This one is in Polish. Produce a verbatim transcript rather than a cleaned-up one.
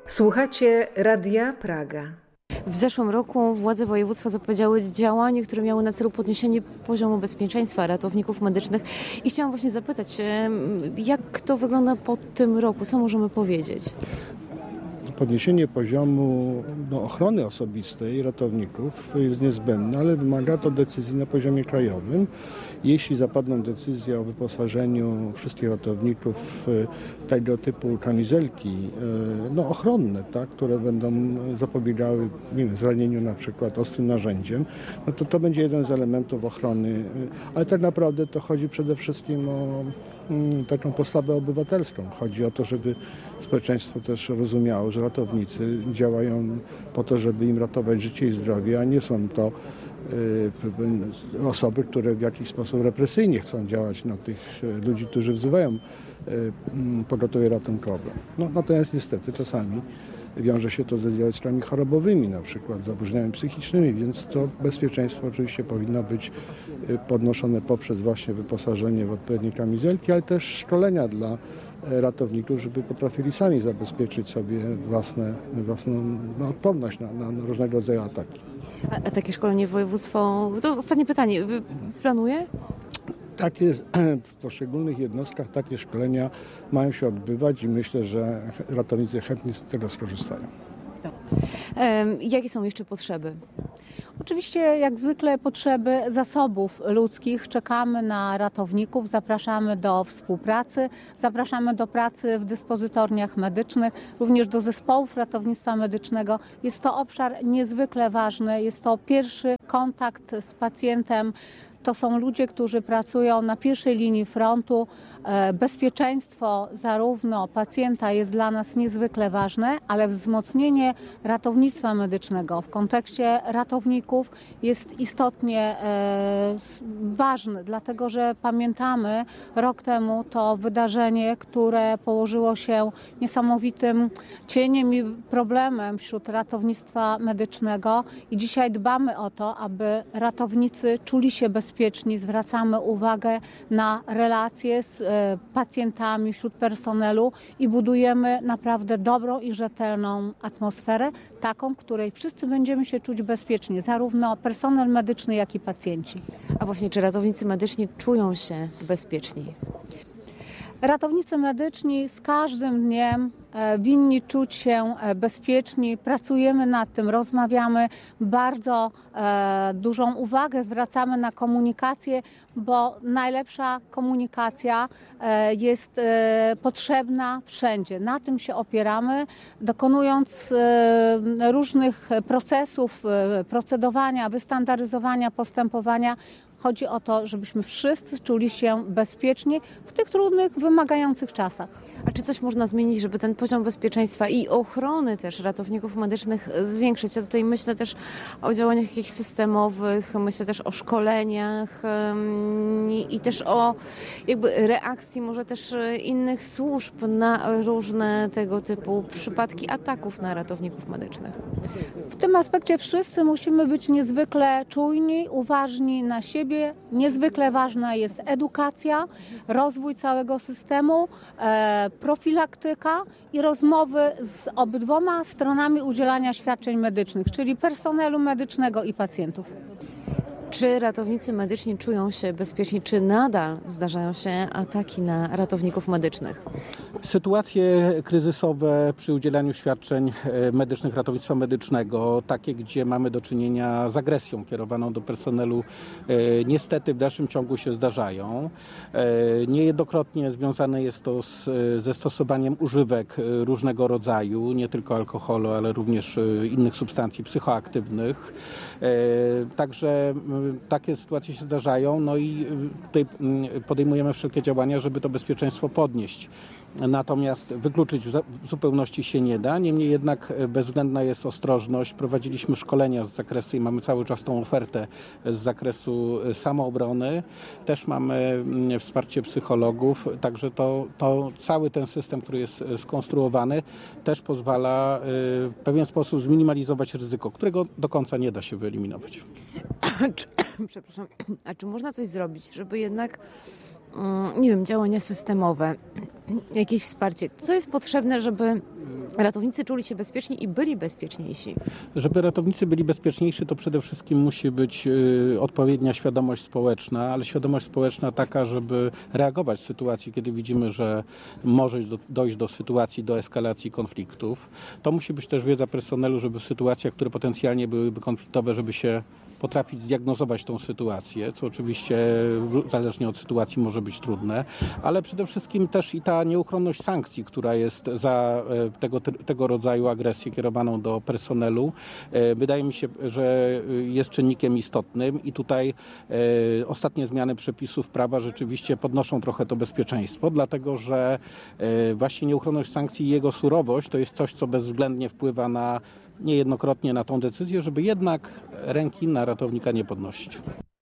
Słuchacie Radia Praga. W zeszłym roku władze województwa zapowiedziały działania, które miały na celu podniesienie poziomu bezpieczeństwa ratowników medycznych. I chciałam właśnie zapytać, jak to wygląda po tym roku? Co możemy powiedzieć? Podniesienie poziomu no, ochrony osobistej ratowników jest niezbędne, ale wymaga to decyzji na poziomie krajowym. Jeśli zapadną decyzje o wyposażeniu wszystkich ratowników w tego typu kamizelki no, ochronne, tak, które będą zapobiegały nie wiem, zranieniu na przykład ostrym narzędziem, no to to będzie jeden z elementów ochrony. Ale tak naprawdę to chodzi przede wszystkim o taką postawę obywatelską. Chodzi o to, żeby społeczeństwo też rozumiało, że ratownicy działają po to, żeby im ratować życie i zdrowie, a nie są to y, osoby, które w jakiś sposób represyjnie chcą działać na tych ludzi, którzy wzywają y, pogotowie ratunkowe. No, natomiast niestety czasami wiąże się to ze zjawiskami chorobowymi, na przykład zaburzeniami psychicznymi, więc to bezpieczeństwo oczywiście powinno być podnoszone poprzez właśnie wyposażenie w odpowiednie kamizelki, ale też szkolenia dla ratowników, żeby potrafili sami zabezpieczyć sobie własne, własną no, odporność na, na różnego rodzaju ataki. A, a takie szkolenie województwo, to ostatnie pytanie, planuje? Takie, w poszczególnych jednostkach takie szkolenia mają się odbywać i myślę, że ratownicy chętnie z tego skorzystają. Jakie są jeszcze potrzeby? Oczywiście jak zwykle potrzeby zasobów ludzkich. Czekamy na ratowników, zapraszamy do współpracy, zapraszamy do pracy w dyspozytorniach medycznych, również do zespołów ratownictwa medycznego. Jest to obszar niezwykle ważny, jest to pierwszy kontakt z pacjentem. To są ludzie, którzy pracują na pierwszej linii frontu. Bezpieczeństwo zarówno pacjenta jest dla nas niezwykle ważne, ale wzmocnienie ratownictwa medycznego w kontekście ratowników jest istotnie ważne, dlatego że pamiętamy rok temu to wydarzenie, które położyło się niesamowitym cieniem i problemem wśród ratownictwa medycznego i dzisiaj dbamy o to, aby ratownicy czuli się bezpiecznie. Bezpieczni, zwracamy uwagę na relacje z e, pacjentami wśród personelu i budujemy naprawdę dobrą i rzetelną atmosferę, taką, w której wszyscy będziemy się czuć bezpiecznie, zarówno personel medyczny, jak i pacjenci. A właśnie, czy ratownicy medyczni czują się bezpieczni? Ratownicy medyczni z każdym dniem winni czuć się bezpieczni. Pracujemy nad tym, rozmawiamy, bardzo e, dużą uwagę zwracamy na komunikację, bo najlepsza komunikacja e, jest e, potrzebna wszędzie. Na tym się opieramy, dokonując e, różnych procesów e, procedowania, wystandaryzowania, postępowania. Chodzi o to, żebyśmy wszyscy czuli się bezpiecznie w tych trudnych, wymagających czasach. A czy coś można zmienić, żeby ten poziom bezpieczeństwa i ochrony też ratowników medycznych zwiększyć? Ja tutaj myślę też o działaniach jakichś systemowych, myślę też o szkoleniach i też o jakby reakcji może też innych służb na różne tego typu przypadki ataków na ratowników medycznych. W tym aspekcie wszyscy musimy być niezwykle czujni, uważni na siebie. Niezwykle ważna jest edukacja, rozwój całego systemu, e, profilaktyka i rozmowy z obydwoma stronami udzielania świadczeń medycznych, czyli personelu medycznego i pacjentów. Czy ratownicy medyczni czują się bezpieczni? Czy nadal zdarzają się ataki na ratowników medycznych? Sytuacje kryzysowe przy udzielaniu świadczeń medycznych ratownictwa medycznego, takie gdzie mamy do czynienia z agresją kierowaną do personelu, niestety w dalszym ciągu się zdarzają. Niejednokrotnie związane jest to z, ze stosowaniem używek różnego rodzaju, nie tylko alkoholu, ale również innych substancji psychoaktywnych. Także takie sytuacje się zdarzają, no i tutaj podejmujemy wszelkie działania, żeby to bezpieczeństwo podnieść. Natomiast wykluczyć w zupełności się nie da, niemniej jednak bezwzględna jest ostrożność. Prowadziliśmy szkolenia z zakresu i mamy cały czas tą ofertę z zakresu samoobrony. Też mamy wsparcie psychologów, także to, to cały ten system, który jest skonstruowany, też pozwala w pewien sposób zminimalizować ryzyko, którego do końca nie da się wyeliminować. Przepraszam, a czy można coś zrobić, żeby jednak mm, nie wiem, działania systemowe, jakieś wsparcie. Co jest potrzebne, żeby ratownicy czuli się bezpieczni i byli bezpieczniejsi? Żeby ratownicy byli bezpieczniejsi, to przede wszystkim musi być y, odpowiednia świadomość społeczna, ale świadomość społeczna taka, żeby reagować w sytuacji, kiedy widzimy, że może do, dojść do sytuacji, do eskalacji konfliktów. To musi być też wiedza personelu, żeby w sytuacjach, które potencjalnie byłyby konfliktowe, żeby się potrafić zdiagnozować tą sytuację, co oczywiście zależnie od sytuacji może być trudne, ale przede wszystkim też i ta nieuchronność sankcji, która jest za tego, tego rodzaju agresję kierowaną do personelu, wydaje mi się, że jest czynnikiem istotnym i tutaj ostatnie zmiany przepisów prawa rzeczywiście podnoszą trochę to bezpieczeństwo, dlatego że właśnie nieuchronność sankcji i jego surowość to jest coś, co bezwzględnie wpływa na niejednokrotnie na tą decyzję, żeby jednak ręki na ratownika nie podnosić.